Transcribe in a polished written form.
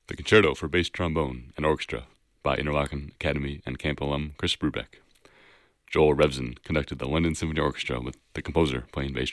The Concerto for Bass Trombone and Orchestra by Interlaken Academy and Camp alum Chris Brubeck. Joel Revson conducted the London Symphony Orchestra with the composer playing bass